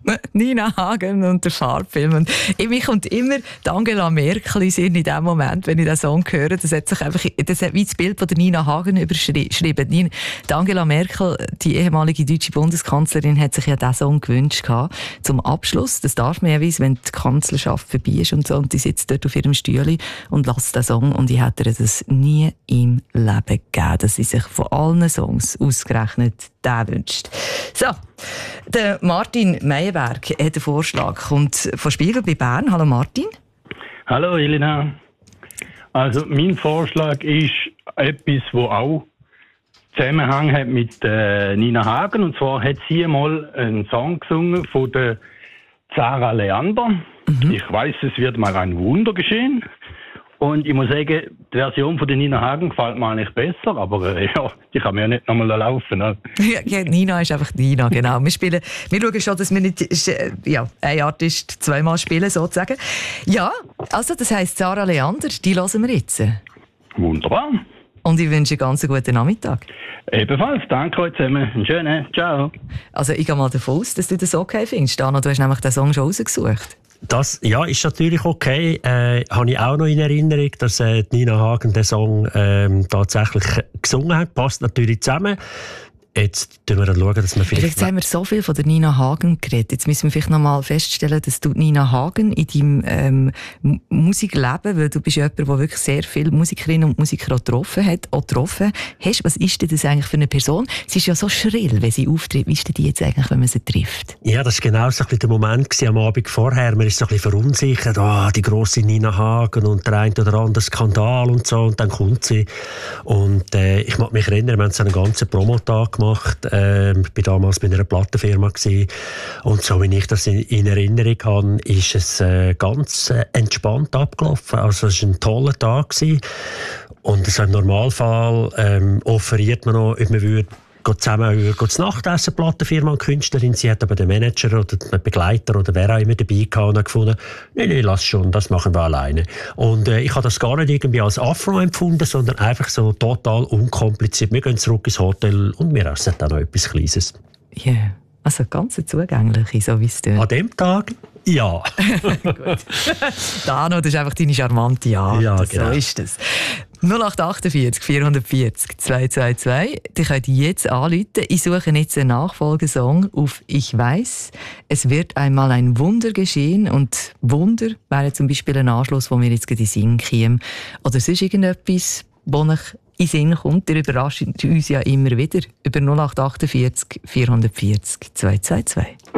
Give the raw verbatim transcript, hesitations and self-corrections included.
Nina Hagen und der Farbfilm. Und mir kommt immer die Angela Merkel in in dem Moment, wenn ich diesen Song höre. Das hat sich einfach, das hat wie das Bild von der Nina Hagen überschrieben. Die Angela Merkel, die ehemalige deutsche Bundeskanzlerin, hat sich ja diesen Song gewünscht gehabt, zum Abschluss. Das darf man ja wissen, wenn die Kanzlerschaft vorbei ist und so. Und die sitzt dort auf ihrem Stühle und lässt den Song. Und ich hätte ihr das nie im Leben gegeben, dass sie sich von allen Songs ausgerechnet den wünscht. So, der Martin Meyerberg hat einen Vorschlag. Kommt von Spiegel bei Bern. Hallo Martin. Hallo Elena. Also mein Vorschlag ist etwas, wo auch Zusammenhang hat mit äh, Nina Hagen. Und zwar hat sie mal einen Song gesungen von der Zara Leander. Mhm. Ich weiss, es wird mal ein Wunder geschehen. Und ich muss sagen, die Version von der Nina Hagen gefällt mir eigentlich besser, aber äh, ja, die kann mir ja nicht nochmal laufen. Ne? Ja, ja, Nina ist einfach Nina, genau. Wir, spielen, wir schauen schon, dass wir nicht ja, ein Artist zweimal spielen, sozusagen. Ja, also das heisst Zara Leander, die hören wir jetzt. Wunderbar. Und ich wünsche einen ganz guten Nachmittag. Ebenfalls, danke euch zusammen. Einen schönen, ciao. Also ich gehe mal davon aus, dass du das okay findest. Dana, du hast nämlich den Song schon rausgesucht. Das, ja, ist natürlich okay. Äh, habe ich auch noch in Erinnerung, dass äh, Nina Hagen den Song ähm, tatsächlich gesungen hat. Passt natürlich zusammen. Jetzt schauen wir schauen, dass wir vielleicht... Jetzt haben wir so viel von der Nina Hagen geredet. Jetzt müssen wir vielleicht noch mal feststellen, dass du Nina Hagen in deinem ähm, Musikleben, weil du bist jemand, der wirklich sehr viele Musikerinnen und Musiker auch getroffen hat, auch getroffen hast. Was ist denn das eigentlich für eine Person? Sie ist ja so schrill, wenn sie auftritt. Wie ist denn die jetzt eigentlich, wenn man sie trifft? Ja, das war genau so ein bisschen der Moment gewesen, am Abend vorher. Man ist so ein bisschen verunsichert. Ah, die grosse Nina Hagen und der ein oder andere Skandal und so. Und dann kommt sie. Und äh, ich mag mich erinnern, wir haben so einen ganzen Promotag gemacht. Ähm, ich war damals bei einer Plattenfirma gewesen. Und so wie ich das in, in Erinnerung habe, ist es äh, ganz äh, entspannt abgelaufen. Also es war ein toller Tag gewesen. Und so im Normalfall ähm, offeriert man noch, ob man würde geht zusammen geht zu Nachtessen, Plattenfirma und Künstlerin. Sie hat aber den Manager oder den Begleiter oder wer auch immer dabei gehabt und gefunden, nein, nein, lass schon, das machen wir alleine. Und äh, ich habe das gar nicht irgendwie als Affront empfunden, sondern einfach so total unkompliziert. Wir gehen zurück ins Hotel und wir essen dann noch etwas Kleines. Ja, yeah. Also ganz zugänglich, so wie es tut. An dem Tag? Ja. Gut. Dano, das ist einfach deine charmante Art. Ja, genau. So ist das. null acht achtundvierzig vierhundertvierzig zweihundertzweiundzwanzig. Die könnt ihr jetzt anrufen. Ich suche jetzt einen Nachfolgesong auf «Ich weiss, es wird einmal ein Wunder geschehen». Und Wunder wäre zum Beispiel ein Anschluss, wo mir jetzt gerade in den Sinn käme. Oder sonst irgendetwas, wo euch in den Sinn kommt. Ihr überrascht uns ja immer wieder über null acht achtundvierzig vierhundertvierzig zweihundertzweiundzwanzig.